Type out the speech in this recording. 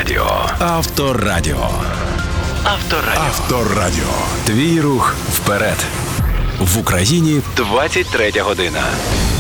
Авторадіо. Авторадіо. Авторадіо. Твій рух вперед. В Україні 23 година.